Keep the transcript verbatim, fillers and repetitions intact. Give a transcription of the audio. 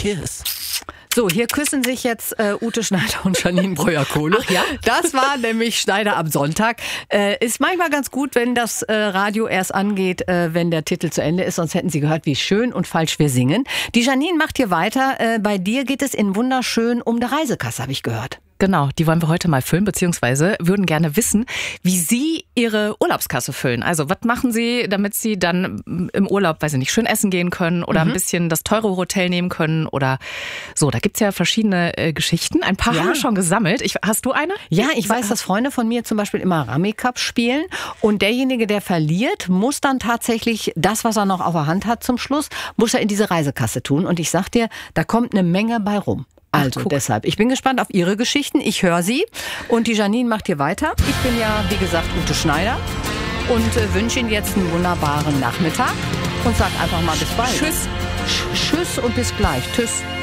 kiss. So, hier küssen sich jetzt äh, Ute Schneider und Janine Breuer-Kohle. Ach ja? Das war nämlich Schneider am Sonntag. Äh, ist manchmal ganz gut, wenn das äh, Radio erst angeht, äh, wenn der Titel zu Ende ist. Sonst hätten Sie gehört, wie schön und falsch wir singen. Die Janine macht hier weiter. Äh, bei dir geht es in wunderschön um die Reisekasse, habe ich gehört. Genau, die wollen wir heute mal füllen, beziehungsweise würden gerne wissen, wie Sie Ihre Urlaubskasse füllen. Also was machen Sie, damit Sie dann im Urlaub, weiß ich nicht, schön essen gehen können oder mhm. ein bisschen das teure Hotel nehmen können oder so. Da gibt's ja verschiedene äh, Geschichten. Ein paar ja. haben wir schon gesammelt. Ich, hast du eine? Ja, ich weiß, dass Freunde von mir zum Beispiel immer Rummy Cup spielen und derjenige, der verliert, muss dann tatsächlich das, was er noch auf der Hand hat zum Schluss, muss er in diese Reisekasse tun. Und ich sag dir, da kommt eine Menge bei rum. Also Ach, deshalb, ich bin gespannt auf Ihre Geschichten. Ich höre sie und die Janine macht hier weiter. Ich bin ja, wie gesagt, Ute Schneider und äh, wünsche Ihnen jetzt einen wunderbaren Nachmittag und sag einfach mal bis bald. Tschüss. Sch- Tschüss und bis gleich. Tschüss.